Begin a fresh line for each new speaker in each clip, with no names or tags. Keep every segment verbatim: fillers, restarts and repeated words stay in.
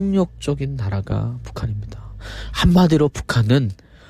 폭력적인 나라가 북한입니다. 한마디로 북한은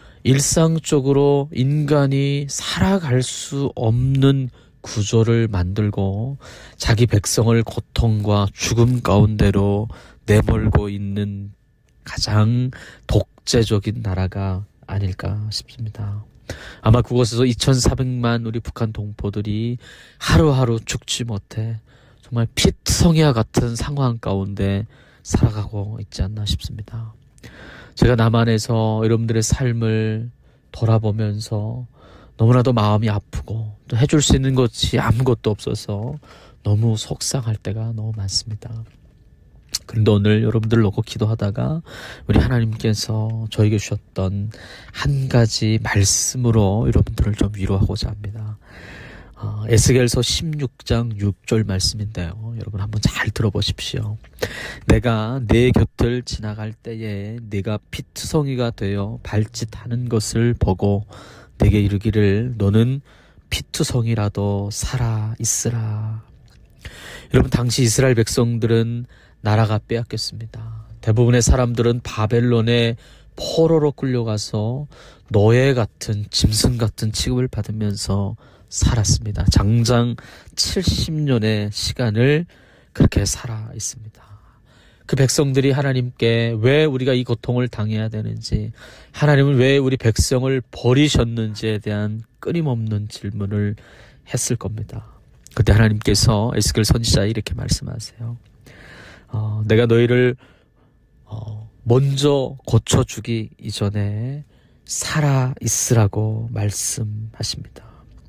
일상적으로 인간이 살아갈 수 없는 구조를 만들고 자기 백성을 고통과 죽음 가운데로 내몰고 있는 가장 독재적인 나라가 아닐까 싶습니다. 아마 그곳에서 이천사백만 우리 북한 동포들이 하루하루 죽지 못해 정말 피투성이와 같은 상황 가운데 살아가고 있지 않나 싶습니다. 제가 남한에서 여러분들의 삶을 돌아보면서 너무나도 마음이 아프고 또 해줄 수 있는 것이 아무것도 없어서 너무 속상할 때가 너무 많습니다. 그런데 오늘 여러분들을 놓고 기도하다가 우리 하나님께서 저에게 주셨던 한 가지 말씀으로 여러분들을 좀 위로하고자 합니다. 어, 에스겔서 십육 장 육 절 말씀인데요. 여러분 한번 잘 들어보십시오. 내가 내 곁을 지나갈 때에 네가 피투성이가 되어 발짓하는 것을 보고 내게 이르기를 너는 피투성이라도 살아 있으라. 여러분 당시 이스라엘 백성들은 나라가 빼앗겼습니다. 대부분의 사람들은 바벨론의 포로로 끌려가서 노예 같은 짐승 같은 취급을 받으면서 살았습니다. 장장 칠십 년의 시간을 그렇게 살아 있습니다. 그 백성들이 하나님께 왜 우리가 이 고통을 당해야 되는지, 하나님은 왜 우리 백성을 버리셨는지에 대한 끊임없는 질문을 했을 겁니다. 그때 하나님께서 에스겔 선지자에 이렇게 말씀하세요. 어, 내가 너희를 어, 먼저 고쳐주기 이전에 살아 있으라고 말씀하십니다.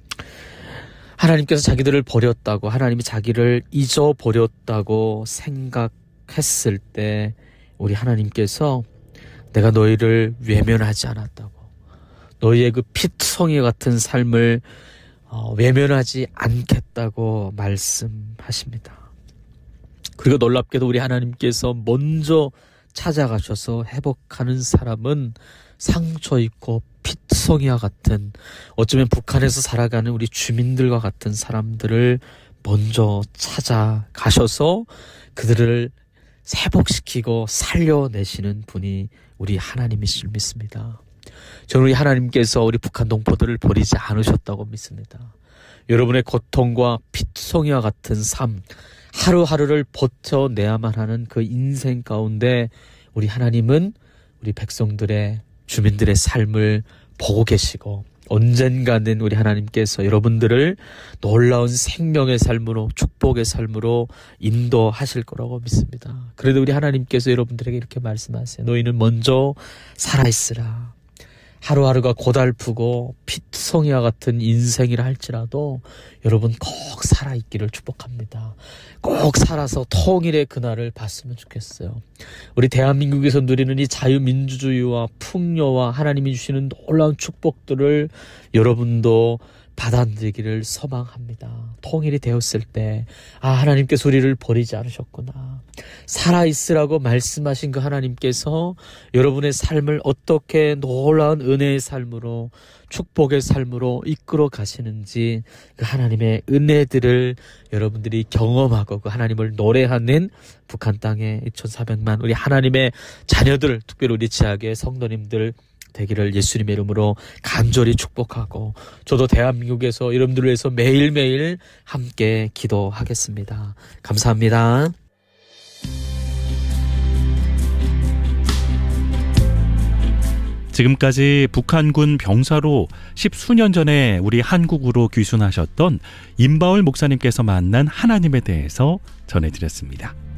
하나님께서 자기들을 버렸다고, 하나님이 자기를 잊어버렸다고 생각했을 때 우리 하나님께서 내가 너희를 외면하지 않았다고, 너희의 그 피투성이 같은 삶을 어, 외면하지 않겠다고 말씀하십니다. 그리고 놀랍게도 우리 하나님께서 먼저 찾아가셔서 회복하는 사람은 상처 있고 피투성이와 같은, 어쩌면 북한에서 살아가는 우리 주민들과 같은 사람들을 먼저 찾아가셔서 그들을 회복시키고 살려내시는 분이 우리 하나님이실 줄 믿습니다. 저는 우리 하나님께서 우리 북한 동포들을 버리지 않으셨다고 믿습니다. 여러분의 고통과 피투성이와 같은 삶, 하루하루를 버텨내야만 하는 그 인생 가운데 우리 하나님은 우리 백성들의, 주민들의 삶을 보고 계시고 언젠가는 우리 하나님께서 여러분들을 놀라운 생명의 삶으로, 축복의 삶으로 인도하실 거라고 믿습니다. 그래도 우리 하나님께서 여러분들에게 이렇게 말씀하세요. 너희는 먼저 살아있으라. 하루하루가 고달프고 피투성이와 같은 인생이라 할지라도 여러분 꼭 살아있기를 축복합니다. 꼭 살아서 통일의 그날을 봤으면 좋겠어요. 우리 대한민국에서 누리는 이 자유민주주의와 풍요와 하나님이 주시는 놀라운 축복들을 여러분도 받아들이기를 소망합니다. 통일이 되었을 때, 아, 하나님께서 우리를 버리지 않으셨구나. 살아있으라고 말씀하신 그 하나님께서 여러분의 삶을 어떻게 놀라운 은혜의 삶으로, 축복의 삶으로 이끌어 가시는지 그 하나님의 은혜들을 여러분들이 경험하고 그 하나님을 노래하는 북한 땅의 이천사백만 우리 하나님의 자녀들, 특별히 우리 지역의 성도님들 되기를 예수님의 이름으로 간절히 축복하고, 저도 대한민국에서 여러분들을 위해서 매일매일 함께 기도하겠습니다. 감사합니다.
지금까지 북한군 병사로 십수년 전에 우리 한국으로 귀순하셨던 임바울 목사님께서 만난 하나님에 대해서 전해드렸습니다.